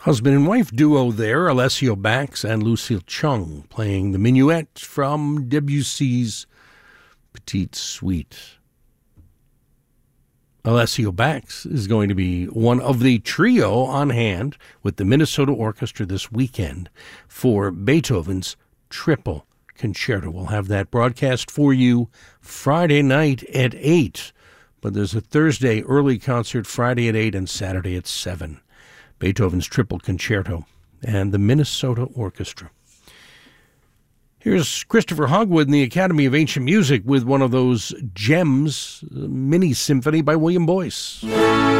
Husband and wife duo there, Alessio Bax and Lucille Chung, playing the Minuet from Debussy's Petite Suite. Alessio Bax is going to be one of the trio on hand with the Minnesota Orchestra this weekend for Beethoven's Triple Concerto. We'll have that broadcast for you Friday night at 8, but there's a Thursday early concert Friday at 8 and Saturday at 7. Beethoven's Triple Concerto and the Minnesota Orchestra. Here's Christopher Hogwood in the Academy of Ancient Music with one of those gems, Mini Symphony by William Boyce.